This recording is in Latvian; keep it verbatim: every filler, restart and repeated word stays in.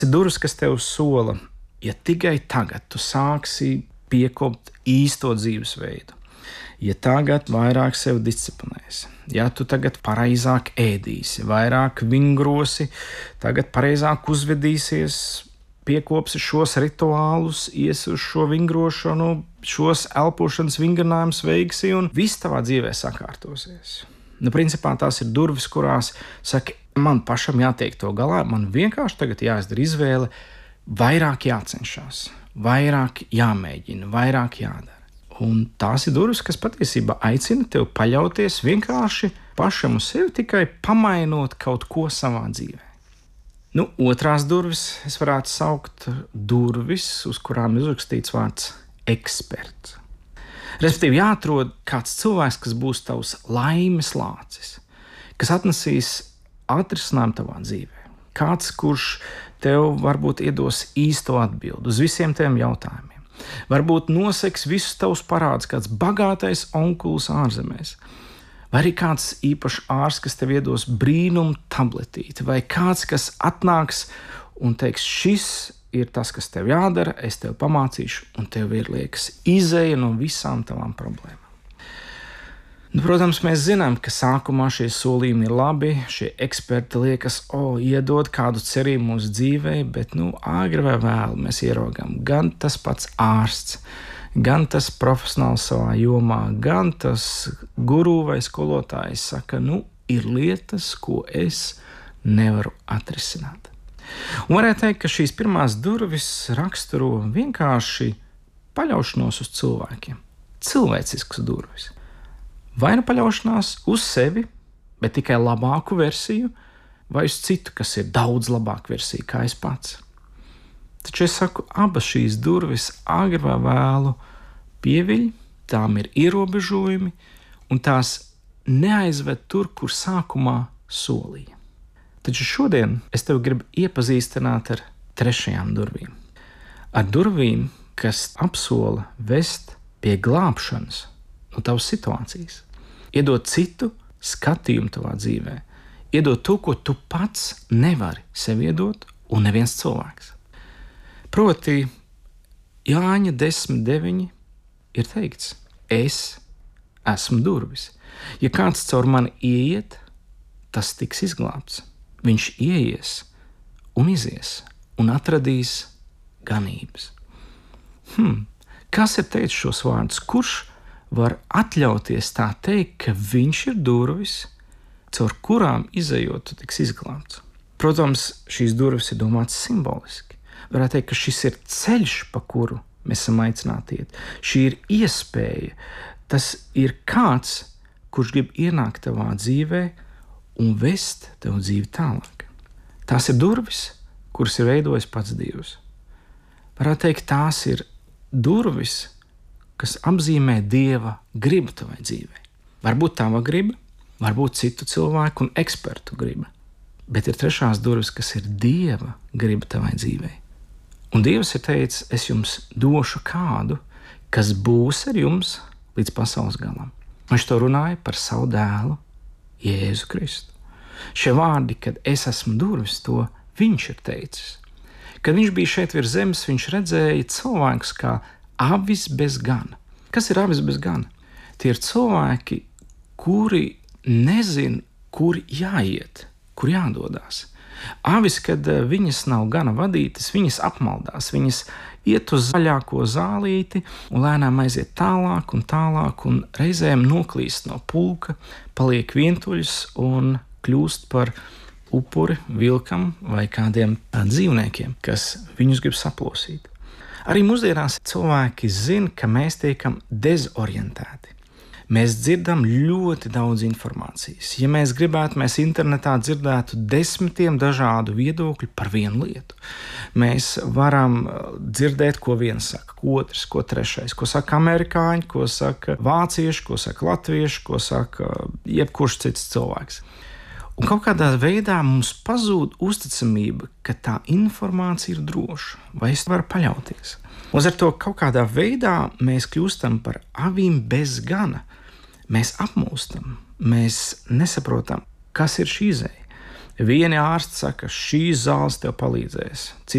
Durvis, kas tev sola, ja tikai tagad tu sāksi piekopt īsto dzīvesveidu, ja tagad vairāk sevi disciplinēsi, ja tu tagad pareizāk ēdīsi, vairāk vingrosi, tagad pareizāk uzvedīsies, piekopsi šos rituālus, iesi uz šo vingrošanu, šos elpošanas vingrinājumus veiksi un viss tavā dzīvē sakārtosies. Nu, principā tās ir durvis, kurās saka, man pašam jātiek to galā, man vienkārši tagad jāizdara izvēle, vairāk jācenšas, vairāk jāmēģina, vairāk jādara. Un tās ir durvis, kas patiesībā aicina tevi paļauties vienkārši pašam uz sevi, tikai pamainot kaut ko savā dzīvē. Nu, otrās durvis es varētu saukt durvis, uz kurām ir uzrakstīts vārds eksperts. Respektīvi, jāatrod kāds cilvēks, kas būs tavs laimes lācis, kas atnesīs atrisinājumu tavā dzīvē. Kāds, kurš tev varbūt iedos īsto atbildi uz visiem tiem jautājumiem. Varbūt noseks visus tavus parādus, kāds bagātais onkulis ārzemēs. Vai arī kāds īpašs ārsts, kas tev iedos brīnumu tabletīti, vai kāds, kas atnāks un teiks, šis ir tas, kas tev jādara, es tev pamācīšu, un tev ir liekas izeja no visām tavām problēmām. Nu, protams, mēs zinām, ka sākumā šie solījumi ir labi, šie eksperti liekas, o, iedod kādu cerību mūsu dzīvē, bet, nu, āgri vai vēlu mēs ieraugām gan tas pats ārsts, gan tas profesionāls savā jomā, gan tas guru vai skolotājs saka, nu, ir lietas, ko es nevaru atrisināt. Un varētu teikt, ka šīs pirmās durvis raksturo vienkārši paļaušanos uz cilvēkiem, cilvēciskas durvis. Vai nu paļaušanās uz sevi, bet tikai labāku versiju, vai uz citu, kas ir daudz labāka versija kā es pats. Taču es saku, abas šīs durvis agri vai vēlu pieviļ, tām ir ierobežojumi, un tās neaizved tur, kur sākumā solīja. Taču šodien es tev gribu iepazīstināt ar trešajām durvīm. Ar durvīm, kas apsola vest pie glābšanas no tavas situācijas. Iedot citu skatījumu tavā dzīvē. Iedot to, ko tu pats nevari sev iedot, un neviens cilvēks. Proti, Jāņa desmit deviņi ir teikts, es esmu durvis. Ja kāds caur mani ieiet, tas tiks izglābts. Viņš ieies un izies un atradīs ganības. Hmm, kas ir teicis šos vārdus? Kurš var atļauties tā teikt, ka viņš ir durvis, caur kurām izejot, tu tiks izglābts? Protams, šīs durvis ir domātas simboliski. Varētu teikt, ka šis ir ceļš, pa kuru mēs esam aicināti iet. Šī ir iespēja. Tas ir kāds, kurš grib ienākt tavā dzīvē un vest tev dzīvi tālāk. Tās ir durvis, kuras ir veidojis pats Dievs. Varētu teikt, tās ir durvis, kas apzīmē Dieva gribu tavai dzīvei. Varbūt tava griba, varbūt citu cilvēku un ekspertu griba, bet ir trešās durvis, kas ir Dieva griba tavai dzīvei. Un Dievs ir teicis, es jums došu kādu, kas būs ar jums līdz pasaules galam. Viņš to runāja par savu dēlu, Jēzu Kristu. Šie vārdi, kad es esmu durvis, to viņš ir teicis. Kad viņš bija šeit virs zemes, viņš redzēja cilvēkus kā avis bez gana. Kas ir avis bez gana? Tie ir cilvēki, kuri nezin, kur jāiet, kur jādodās. Avis, kad viņas nav gana vadītas, viņas apmaldās, viņas iet uz zaļāko zālīti un lēnām aiziet tālāk un tālāk un reizēm noklīst no pulka, paliek vientuļas un kļūst par upuri vilkam vai kādiem dzīvniekiem, kas viņus grib saplosīt. Arī mūsdienās cilvēki zina, ka mēs tiekam dezorientēti. Mēs dzirdam ļoti daudz informācijas. Ja mēs gribētu, mēs internetā dzirdētu desmitiem dažādu viedokļu par vienu lietu. Mēs varam dzirdēt, ko viens saka, ko otrs, ko trešais, ko saka amerikāņi, ko saka vācieši, ko saka latvieši, ko saka jebkurš cits cilvēks. Un kaut kādā veidā mums pazūd uzticamība, ka tā informācija ir droša, vai es varu paļauties. Uz ar to kaut kādā veidā mēs kļūstam par avīm bez gana. Mēs apmūstam, mēs nesaprotam, kas ir šī izeja. Vieni ārsti saka, šīs zāles tev palīdzēs.